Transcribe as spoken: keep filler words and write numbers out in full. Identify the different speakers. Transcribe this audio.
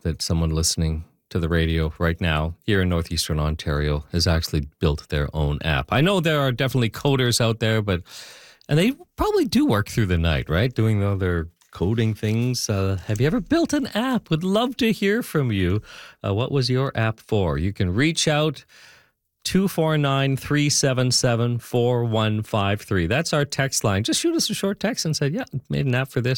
Speaker 1: that someone listening to the radio right now here in Northeastern Ontario has actually built their own app. I know there are definitely coders out there, but and they probably do work through the night, right? Doing all their coding things. Uh, have you ever built an app? Would love to hear from you. Uh, what was your app for? You can reach out two four nine, three seven seven, four one five three. That's our text line. Just shoot us a short text and say, yeah, made an app for this.